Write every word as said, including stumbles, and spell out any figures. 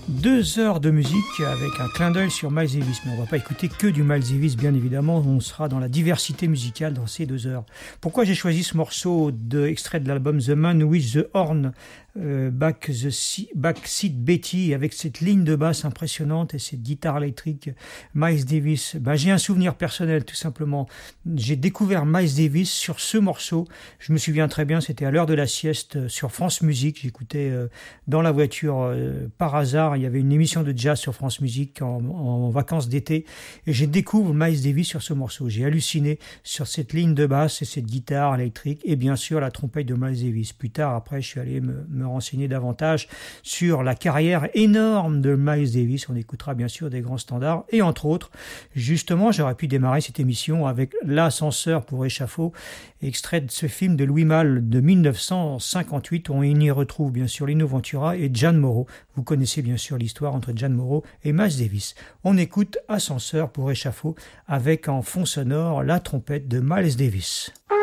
Deux heures de musique avec un clin d'œil sur Miles Davis. Mais on ne va pas écouter que du Miles Davis, bien évidemment. On sera dans la diversité musicale dans ces deux heures. Pourquoi j'ai choisi ce morceau de, extrait de l'album The Man with the Horn, euh, Back the C- Backseat Betty, avec cette ligne de basse impressionnante et cette guitare électrique, Miles Davis. Ben, j'ai un souvenir personnel, tout simplement. J'ai découvert Miles Davis sur ce morceau. Je me souviens très bien, c'était à l'heure de la sieste sur France Musique. J'écoutais euh, dans la voiture euh, par hasard. Il y avait une émission de jazz sur France Musique en, en vacances d'été et j'ai découvert Miles Davis sur ce morceau. J'ai halluciné sur cette ligne de basse et cette guitare électrique et bien sûr la trompette de Miles Davis. Plus tard, après, je suis allé me, me renseigner davantage sur la carrière énorme de Miles Davis. On écoutera bien sûr des grands standards et entre autres, justement, j'aurais pu démarrer cette émission avec L'ascenseur pour échafaud, extrait de ce film de Louis Malle de mille neuf cent cinquante-huit où on y retrouve bien sûr Lino Ventura et Gian Morro. Vous connaissez bien sûr l'histoire entre Gian Morro et Miles Davis. On écoute Ascenseur pour échafaud avec en fond sonore la trompette de Miles Davis.